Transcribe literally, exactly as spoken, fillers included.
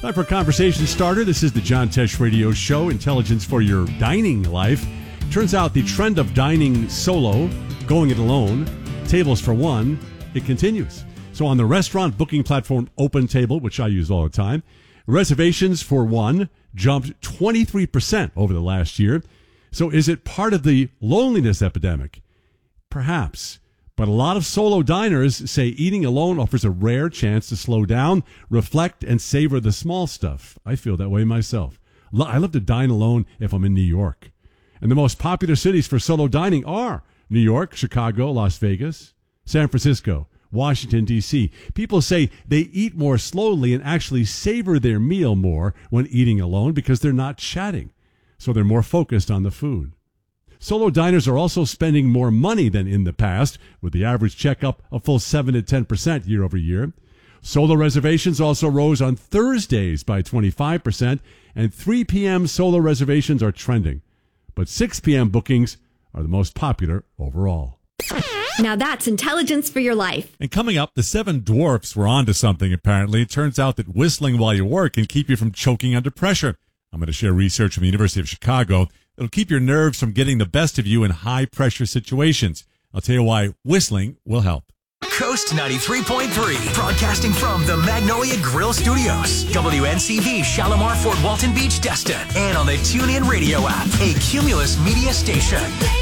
Time for a conversation starter. This is the John Tesh Radio Show, intelligence for your dining life. Turns out the trend of dining solo, going it alone, tables for one, it continues. So on the restaurant booking platform OpenTable, which I use all the time, reservations for one jumped twenty-three percent over the last year. So is it part of the loneliness epidemic? Perhaps. But a lot of solo diners say eating alone offers a rare chance to slow down, reflect, and savor the small stuff. I feel that way myself. I love to dine alone if I'm in New York. And the most popular cities for solo dining are New York, Chicago, Las Vegas, San Francisco, Washington, D C. People say they eat more slowly and actually savor their meal more when eating alone because they're not chatting. So they're more focused on the food. Solo diners are also spending more money than in the past, with the average check up a full seven to ten percent year over year. Solo reservations also rose on Thursdays by twenty-five percent, and three p.m. solo reservations are trending. But six p.m. bookings are the most popular overall. Now that's intelligence for your life. And coming up, the seven dwarfs were onto something, apparently. It turns out that whistling while you work can keep you from choking under pressure. I'm going to share research from the University of Chicago. It'll keep your nerves from getting the best of you in high-pressure situations. I'll tell you why whistling will help. Coast ninety-three point three, broadcasting from the Magnolia Grill Studios. W N C V, Shalimar, Fort Walton Beach, Destin. And on the TuneIn Radio app, a Cumulus Media station.